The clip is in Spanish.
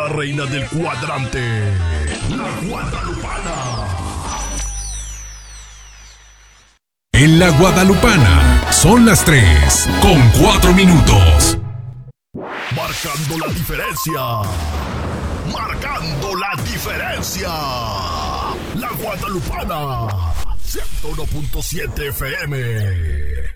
la reina del cuadrante, la Guadalupana. En la Guadalupana son las 3:04. Marcando la diferencia. Marcando la diferencia. La Guadalupana. 101.7 FM.